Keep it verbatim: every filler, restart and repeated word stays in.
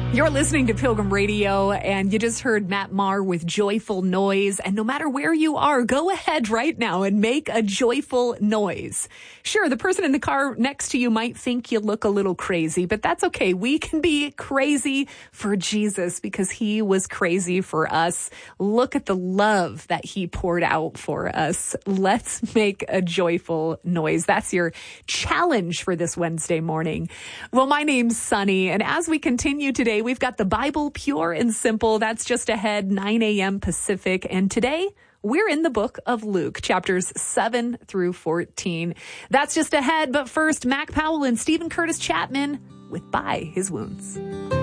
You're listening to Pilgrim Radio, and you just heard Matt Maher with Joyful Noise. And no matter where you are, go ahead right now and make a joyful noise. Sure, the person in the car next to you might think you look a little crazy, but that's okay. We can be crazy for Jesus because he was crazy for us. Look at the love that he poured out for us. Let's make a joyful noise. That's your challenge for this Wednesday morning. Well, my name's Sunny, and as we continue today, we've got the Bible Pure and Simple. That's just ahead, nine a.m. Pacific. And today, we're in the book of Luke, chapters seven through fourteen. That's just ahead. But first, Mac Powell and Stephen Curtis Chapman with By His Wounds.